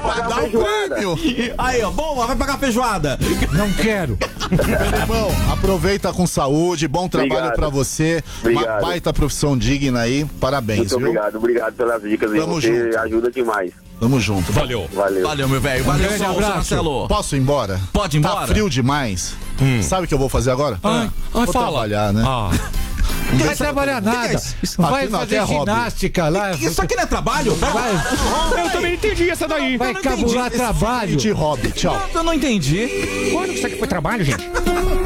pagar Dá a um feijoada. prêmio. Aí, ó, boa, vai pagar feijoada. Não quero. Irmão, aproveita com saúde, bom trabalho Obrigado. pra você. Uma Obrigado. baita profissão digna aí. Parabéns, Muito viu? obrigado pelas dicas. Tamo Você junto. ajuda demais. Tamo junto. Valeu. Valeu. Valeu, meu velho. Valeu, grande seu abraço. Marcelo. Posso ir embora? Pode ir Tá embora? frio demais. Sabe o que eu vou fazer agora? Vou fala. trabalhar, né? Não vai trabalhar nada. Vai Aqui não, aqui fazer é hobby. ginástica lá. Isso aqui não é trabalho? Eu também entendi essa daí. Vai não entendi cabular esse trabalho. De hobby. Tchau. Eu não entendi. Quando que isso aqui foi trabalho, gente?